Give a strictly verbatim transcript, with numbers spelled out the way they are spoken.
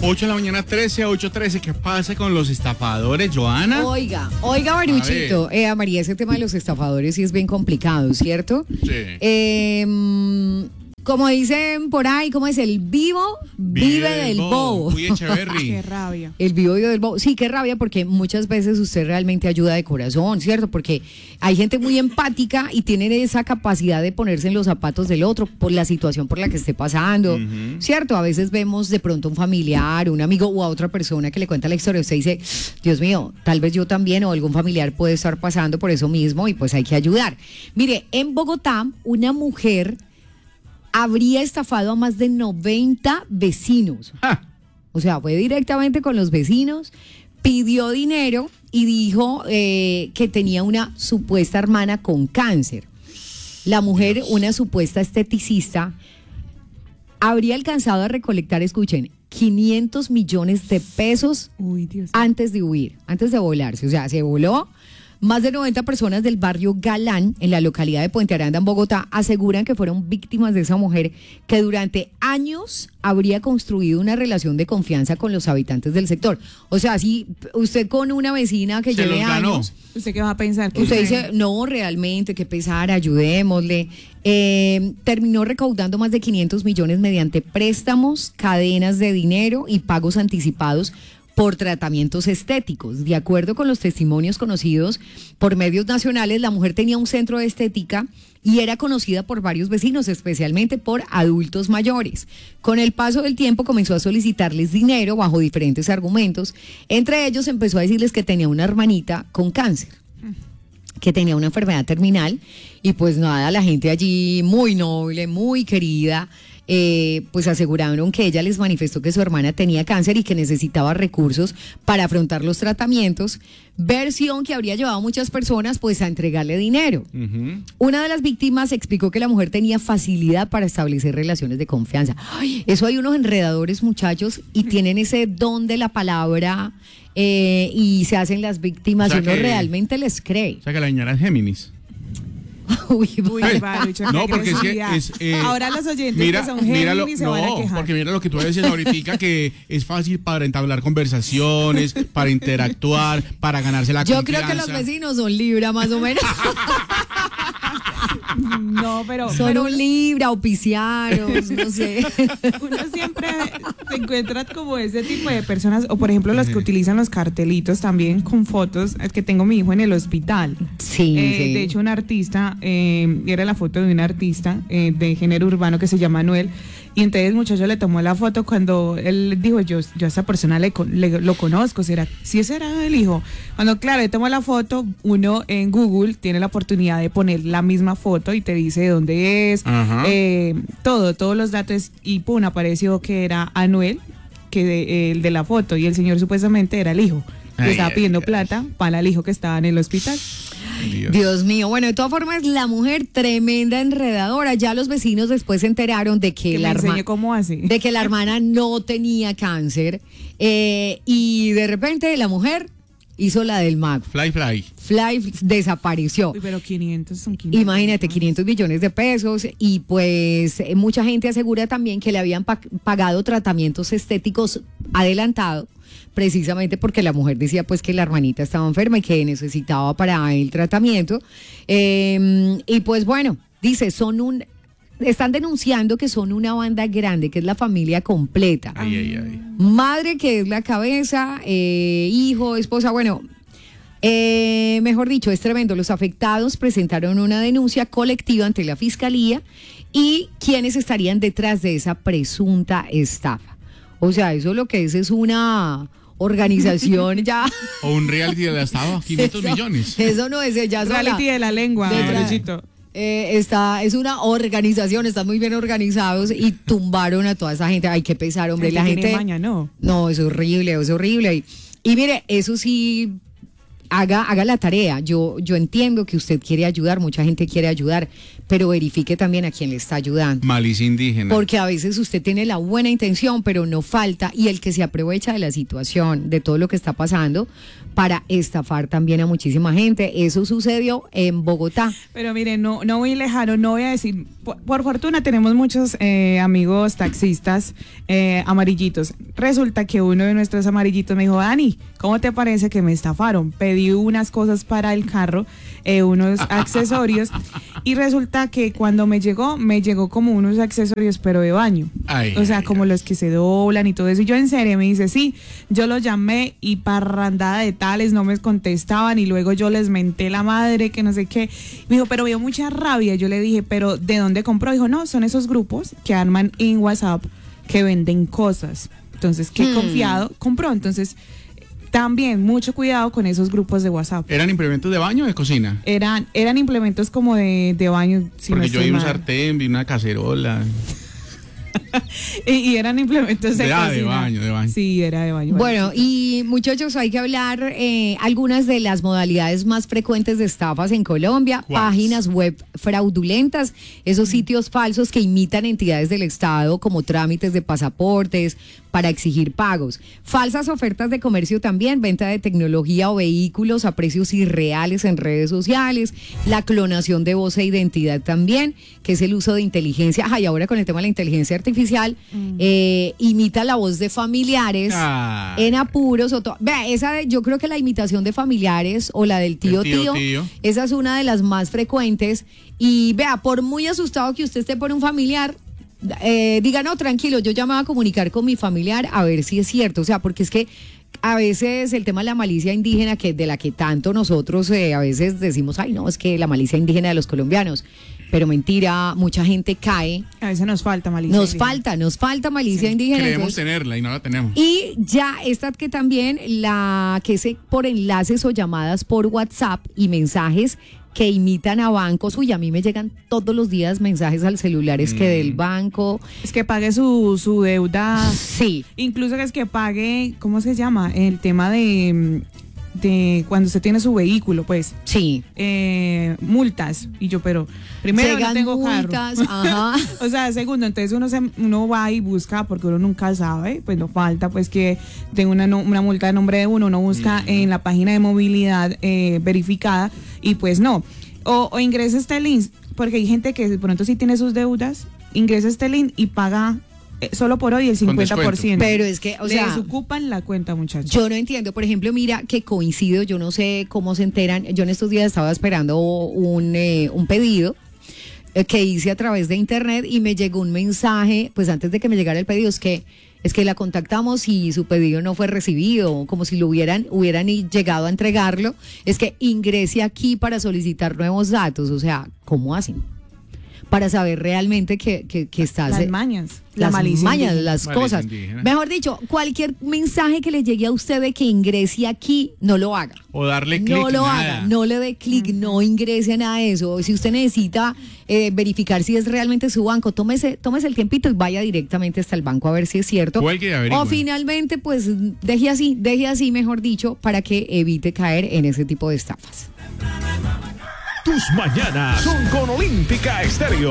ocho de la mañana, trece, ocho trece. ¿Qué pasa con los estafadores, Joana? Oiga, oiga, Maruchito, eh, a María, ese tema de los estafadores sí es bien complicado, ¿cierto? Sí. Eh, como dicen por ahí, ¿cómo es? El vivo vive, vive del, del bobo. bobo. Uy, Echeverry. Qué rabia. El vivo vive del bobo. Sí, qué rabia, porque muchas veces usted realmente ayuda de corazón, ¿cierto? Porque hay gente muy empática y tienen esa capacidad de ponerse en los zapatos del otro por la situación por la que esté pasando, uh-huh. ¿cierto? A veces vemos de pronto un familiar, un amigo o a otra persona que le cuenta la historia. Usted dice, Dios mío, tal vez yo también o algún familiar puede estar pasando por eso mismo y pues hay que ayudar. Mire, en Bogotá, una mujer habría estafado a más de noventa vecinos. Ah. O sea, fue directamente con los vecinos, pidió dinero y dijo eh, que tenía una supuesta hermana con cáncer. La mujer, Dios. Una supuesta esteticista, habría alcanzado a recolectar, escuchen, quinientos millones de pesos Uy, Dios. antes de huir, antes de volarse. O sea, se voló. Más de noventa personas del barrio Galán, en la localidad de Puente Aranda, en Bogotá, aseguran que fueron víctimas de esa mujer que durante años habría construido una relación de confianza con los habitantes del sector. O sea, si usted con una vecina que Se lleve los ganó. años... ¿Usted qué va a pensar? Usted dice, no, realmente, qué pesar, ayudémosle. Eh, terminó recaudando más de quinientos millones mediante préstamos, cadenas de dinero y pagos anticipados por tratamientos estéticos. De acuerdo con los testimonios conocidos por medios nacionales, la mujer tenía un centro de estética y era conocida por varios vecinos, especialmente por adultos mayores. Con el paso del tiempo comenzó a solicitarles dinero bajo diferentes argumentos. Entre ellos empezó a decirles que tenía una hermanita con cáncer, que tenía una enfermedad terminal, y pues nada, la gente allí muy noble, muy querida, Eh, pues aseguraron que ella les manifestó que su hermana tenía cáncer y que necesitaba recursos para afrontar los tratamientos, versión que habría llevado a muchas personas pues a entregarle dinero. Uh-huh. Una de las víctimas explicó que la mujer tenía facilidad para establecer relaciones de confianza. Ay, eso hay unos enredadores, muchachos, y tienen ese don de la palabra eh, y se hacen las víctimas, o sea, y uno que, realmente les cree. O sea que la señora es Géminis. Uy, Uy, va, bicho, no, porque es que es, eh, ahora los oyentes mira, que son Géminis se no, van a quejar. Porque mira lo que tú decías ahorita, que es fácil para entablar conversaciones, para interactuar, para ganarse la Yo confianza. creo que los vecinos son Libra, más o menos. No, pero... Son pero, un Libra o piscianos, no sé. Uno siempre se encuentra como ese tipo de personas, o por ejemplo los que utilizan los cartelitos también con fotos. Es que tengo mi hijo en el hospital. Sí, eh, sí. De hecho, un artista, eh, era la foto de un artista eh, de género urbano que se llama Manuel. Y entonces el muchacho le tomó la foto cuando él dijo, yo, yo a esa persona le, le, lo conozco, ¿será? Si ese era el hijo. Cuando, claro, le tomó la foto, uno en Google tiene la oportunidad de poner la misma foto y te dice de dónde es, eh, todo, todos los datos, y pum, apareció que era Anuel, que de, el de la foto, y el señor supuestamente era el hijo. Que estaba ay, pidiendo ay, plata ay. para el hijo que estaba en el hospital. Dios. Dios mío, bueno, de todas formas, la mujer tremenda enredadora. Ya los vecinos después se enteraron de que, que la hermana, cómo así. de que la hermana no tenía cáncer, eh, y de repente la mujer hizo la del mago. Fly, fly. Fly desapareció. Uy, pero quinientos son quinientos. Imagínate, quinientos millones de pesos, y pues eh, mucha gente asegura también que le habían pa- pagado tratamientos estéticos adelantados, precisamente porque la mujer decía pues que la hermanita estaba enferma y que necesitaba para el tratamiento. Eh, y pues bueno, dice, son un... Están denunciando que son una banda grande, que es la familia completa. Ay, ay, ay. Madre, que es la cabeza, eh, hijo, esposa, bueno... Eh, mejor dicho, es tremendo. Los afectados presentaron una denuncia colectiva ante la fiscalía y quienes estarían detrás de esa presunta estafa. O sea, eso lo que es es una organización ya. O un reality de la estafa, quinientos eso, millones. Eso no es ella sola. Reality de la lengua, Luchito. Eh, está, es una organización, están muy bien organizados y tumbaron a toda esa gente. Hay que pesar, hombre. La gente. Maña, no. No, es horrible, es horrible. Y, y mire, eso sí. haga, haga la tarea. Yo, yo entiendo que usted quiere ayudar, mucha gente quiere ayudar, pero verifique también a quién le está ayudando. Malicia indígena. Porque a veces usted tiene la buena intención, pero no falta, y el que se aprovecha de la situación, de todo lo que está pasando, para estafar también a muchísima gente. Eso sucedió en Bogotá. Pero mire, no, no voy lejano, no voy a decir, por, por fortuna tenemos muchos eh, amigos taxistas eh, amarillitos. Resulta que uno de nuestros amarillitos me dijo, Dani, ¿cómo te parece que me estafaron? Pedí unas cosas para el carro, eh, unos accesorios, y resulta que cuando me llegó, me llegó como unos accesorios, pero de baño. Ay, o sea, ay, como ay. los que se doblan y todo eso. Y yo en serio me dice, sí, yo lo llamé y parrandada de tales no me contestaban, y luego yo les menté la madre, que no sé qué. Me dijo, pero vio mucha rabia. Yo le dije, pero ¿de dónde compró? Dijo, no, son esos grupos que arman en WhatsApp que venden cosas. Entonces, qué Hmm. confiado compró. Entonces, también mucho cuidado con esos grupos de WhatsApp. ¿Eran implementos de baño o de cocina? Eran, eran implementos como de, de baño. Si Porque no yo estoy vi un mal. sartén, vi una cacerola. y, y eran implementos de, De- ah, de cocina. baño, de baño. Sí, era de baño. Bueno, y muchachos, hay que hablar eh, algunas de las modalidades más frecuentes de estafas en Colombia. ¿Cuáles? Páginas web fraudulentas, esos sitios falsos que imitan entidades del Estado como trámites de pasaportes para exigir pagos. Falsas ofertas de comercio también, venta de tecnología o vehículos a precios irreales en redes sociales, la clonación de voz e identidad también, que es el uso de inteligencia. Ay, ahora con el tema de la inteligencia artificial, eh, imita la voz de familiares Ay. en apuros. O to- Vea, esa de- yo creo que la imitación de familiares o la del tío El tío, tío, tío. esa es una de las más frecuentes. Y vea, por muy asustado que usted esté por un familiar, eh, diga, no, tranquilo, yo ya me voy a comunicar con mi familiar a ver si es cierto. O sea, porque es que a veces el tema de la malicia indígena, que de la que tanto nosotros eh, a veces decimos, ay, no, es que la malicia indígena de los colombianos. Pero mentira, mucha gente cae. A veces nos falta malicia. Nos indígena. falta, nos falta malicia indígena. Creemos entonces- tenerla y no la tenemos. y ya esta que también, la que es por enlaces o llamadas por WhatsApp y mensajes que imitan a bancos. Uy, a mí me llegan todos los días mensajes al celular, es que del banco. Es que pague su, su deuda. Sí. Incluso que es que pague, ¿cómo se llama? El tema de, de cuando usted tiene su vehículo, pues, Sí. eh, multas. Y yo, pero primero no Llegan tengo multas, carro. ajá. O sea, segundo, entonces uno se, uno va y busca, porque uno nunca sabe, pues no falta pues que tenga una, no- una multa de nombre de uno, uno busca en la página de movilidad eh, verificada, y pues no. O, o ingresa este link, porque hay gente que de pronto sí tiene sus deudas, ingresa este link y paga eh, solo por hoy el cincuenta por ciento. Pero es que, o Le sea, desocupan la cuenta, muchachos. yo no entiendo. Por ejemplo, mira que coincido, yo no sé cómo se enteran. Yo en estos días estaba esperando un, eh, un pedido eh, que hice a través de internet y me llegó un mensaje, pues antes de que me llegara el pedido, es que es que la contactamos y su pedido no fue recibido, como si lo hubieran hubieran y llegado a entregarlo. Es que ingrese aquí para solicitar nuevos datos. O sea, ¿cómo hacen? Para saber realmente que, que, que estás... Las eh, mañas, la las malicia mañas, indígena. las Malicia cosas. indígena. Mejor dicho, cualquier mensaje que le llegue a usted de que ingrese aquí, no lo haga. O darle clic, No lo nada. haga, no le dé clic, no ingrese a nada de eso. Si usted necesita eh, verificar si es realmente su banco, tómese, tómese el tiempito y vaya directamente hasta el banco a ver si es cierto. Cuelgue y averigüe. O finalmente, pues deje así, deje así, mejor dicho, para que evite caer en ese tipo de estafas. Tus mañanas son con Olímpica Estéreo.